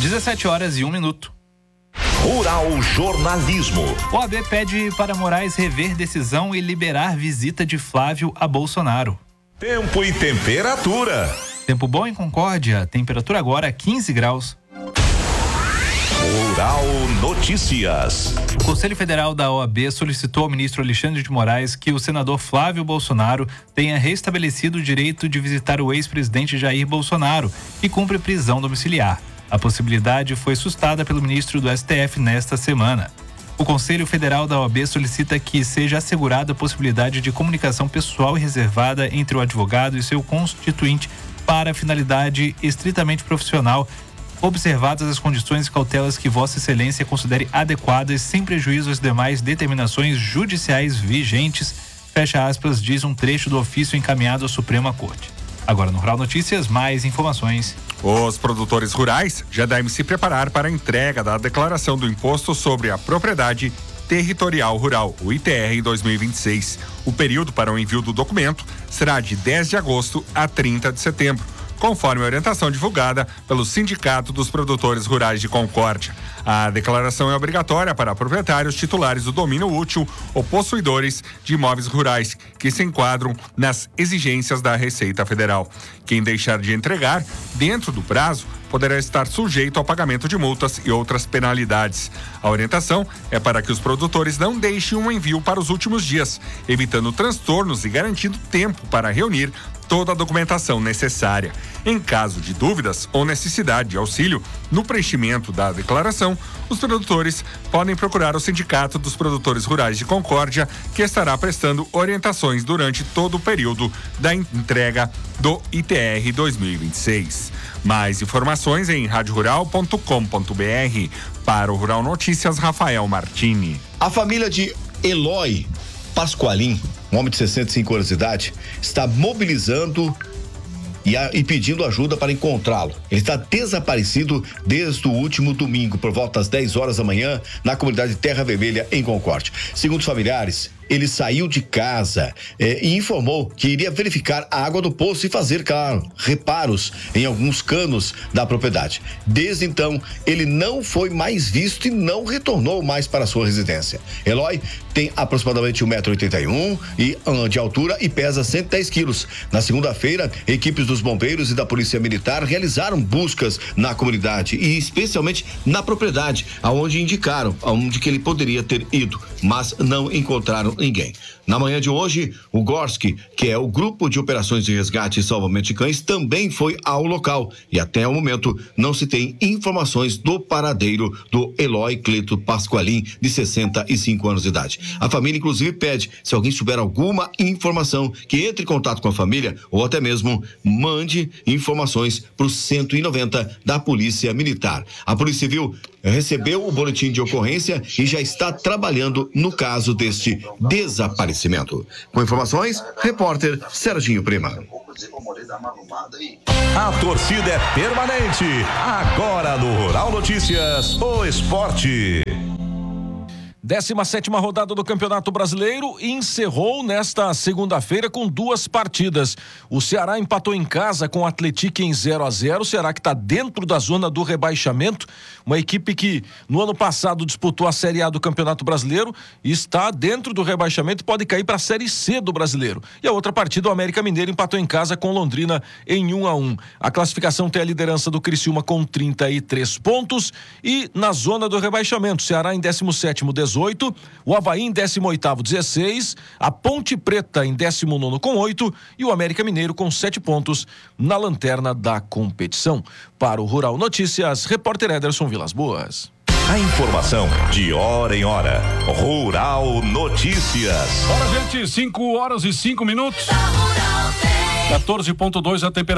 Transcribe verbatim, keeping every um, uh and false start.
dezessete horas e um minuto. Rural Jornalismo. O O A B pede para Moraes rever decisão e liberar visita de Flávio a Bolsonaro. Tempo e temperatura. Tempo bom em Concórdia, temperatura agora quinze graus. Rural Notícias. O Conselho Federal da O A B solicitou ao ministro Alexandre de Moraes que o senador Flávio Bolsonaro tenha restabelecido o direito de visitar o ex-presidente Jair Bolsonaro, que cumpre prisão domiciliar. A possibilidade foi sustada pelo ministro do S T F nesta semana. O Conselho Federal da O A B solicita que seja assegurada a possibilidade de comunicação pessoal e reservada entre o advogado e seu constituinte para finalidade estritamente profissional, observadas as condições e cautelas que Vossa Excelência considere adequadas, sem prejuízo às demais determinações judiciais vigentes, fecha aspas, diz um trecho do ofício encaminhado à Suprema Corte. Agora no Rural Notícias, mais informações. Os produtores rurais já devem se preparar para a entrega da declaração do Imposto sobre a Propriedade Territorial Rural, o I T R, em dois mil e vinte e seis. O período para o envio do documento será de dez de agosto a trinta de setembro, conforme a orientação divulgada pelo Sindicato dos Produtores Rurais de Concórdia. A declaração é obrigatória para proprietários titulares do domínio útil ou possuidores de imóveis rurais que se enquadram nas exigências da Receita Federal. Quem deixar de entregar dentro do prazo poderá estar sujeito ao pagamento de multas e outras penalidades. A orientação é para que os produtores não deixem um envio para os últimos dias, evitando transtornos e garantindo tempo para reunir toda a documentação necessária. Em caso de dúvidas ou necessidade de auxílio no preenchimento da declaração, os produtores podem procurar o Sindicato dos Produtores Rurais de Concórdia, que estará prestando orientações durante todo o período da entrega do I T R dois mil e vinte e seis. Mais informações em rádio rural ponto com ponto b r. Para o Rural Notícias, Rafael Martini. A família de Eloy Pasqualin, um homem de sessenta e cinco anos de idade, está mobilizando e, a, e pedindo ajuda para encontrá-lo. Ele está desaparecido desde o último domingo, por volta das dez horas da manhã, na comunidade Terra Vermelha, em Concórdia. Segundo os familiares, ele saiu de casa eh, e informou que iria verificar a água do poço e fazer, claro, reparos em alguns canos da propriedade. Desde então, ele não foi mais visto e não retornou mais para a sua residência. Eloy tem aproximadamente um metro e oitenta e um e, de altura e pesa cento e dez quilos. Na segunda-feira, equipes dos bombeiros e da Polícia Militar realizaram buscas na comunidade e especialmente na propriedade, aonde indicaram aonde que ele poderia ter ido, mas não encontraram ninguém. Na manhã de hoje, o Gorski, que é o grupo de operações de resgate e salvamento de cães, também foi ao local e até o momento não se tem informações do paradeiro do Eloy Cleto Pasqualin, de sessenta e cinco anos de idade. A família inclusive pede, se alguém souber alguma informação, que entre em contato com a família ou até mesmo mande informações para o cento e noventa da Polícia Militar. A Polícia Civil recebeu o boletim de ocorrência e já está trabalhando no caso deste desaparecimento. Com informações, repórter Serginho Prima. A torcida é permanente. Agora no Rural Notícias, o esporte. décima sétima rodada do Campeonato Brasileiro encerrou nesta segunda-feira com duas partidas. O Ceará empatou em casa com o Atlético em zero a zero. O Ceará, que está dentro da zona do rebaixamento, uma equipe que no ano passado disputou a Série A do Campeonato Brasileiro, está dentro do rebaixamento e pode cair para a Série C do Brasileiro. E a outra partida, o América Mineiro empatou em casa com Londrina em um a um. A classificação tem a liderança do Criciúma com trinta e três pontos e na zona do rebaixamento, o Ceará em décimo sétimo, dezoito, o Avaí em décimo oitavo, dezesseis, a Ponte Preta em décimo nono com oito e o América Mineiro com sete pontos na lanterna da competição. Para o Rural Notícias, repórter Ederson Vilas Boas. A informação de hora em hora. Rural Notícias. Bora, gente, cinco horas e cinco minutos. quatorze ponto dois a temperatura.